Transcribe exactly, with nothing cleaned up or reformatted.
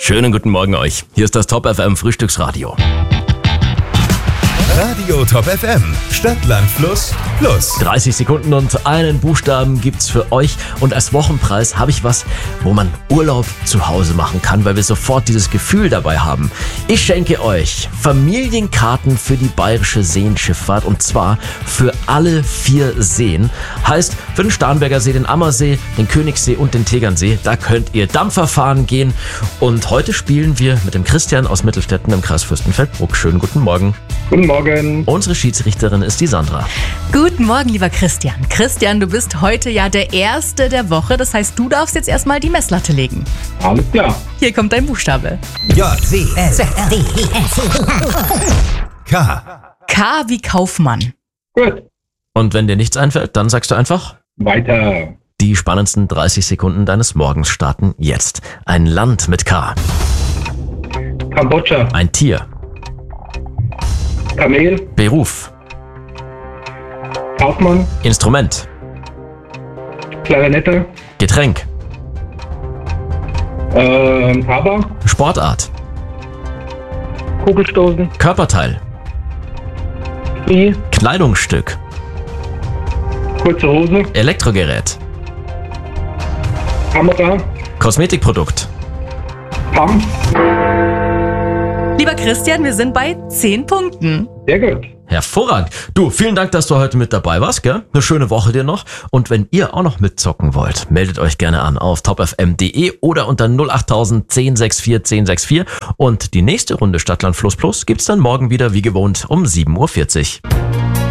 Schönen guten Morgen euch. Hier ist das Top F M Frühstücksradio. Radio Top F M, Stadtland Fluss Plus. dreißig Sekunden und einen Buchstaben gibt's für euch. Und als Wochenpreis habe ich was, wo man Urlaub zu Hause machen kann, weil wir sofort dieses Gefühl dabei haben. Ich schenke euch Familienkarten für die Bayerische Seenschifffahrt und zwar für alle vier Seen. Heißt, für den Starnberger See, den Ammersee, den Königssee und den Tegernsee. Da könnt ihr Dampfer fahren gehen. Und heute spielen wir mit dem Christian aus Mittelstetten im Kreis Fürstenfeldbruck. Schönen guten Morgen. Guten Morgen. Unsere Schiedsrichterin ist die Sandra. Guten Morgen, lieber Christian. Christian, du bist heute ja der Erste der Woche. Das heißt, du darfst jetzt erstmal die Messlatte legen. Alles klar. Hier kommt dein Buchstabe. J, W, S, D, K. K wie Kaufmann. Gut. Und wenn dir nichts einfällt, dann sagst du einfach... Weiter. Die spannendsten dreißig Sekunden deines Morgens starten jetzt. Ein Land mit K. Kambodscha. Ein Tier. Kamel. Beruf. Kaufmann. Instrument. Klarinette. Getränk. Ähm, Tabak. Sportart. Kugelstoßen. Körperteil. Ski. Kleidungsstück. Kurze Hose. Elektrogerät. Kamera. Kosmetikprodukt. Pump. Lieber Christian, wir sind bei zehn Punkten. Sehr gut. Hervorragend. Du, vielen Dank, dass du heute mit dabei warst, gell? Eine schöne Woche dir noch. Und wenn ihr auch noch mitzocken wollt, meldet euch gerne an auf top f m punkt d e oder unter null acht null null eins sechs vier eins sechs vier. Und die nächste Runde Stadtland Fluss Plus gibt's dann morgen wieder wie gewohnt um sieben Uhr vierzig.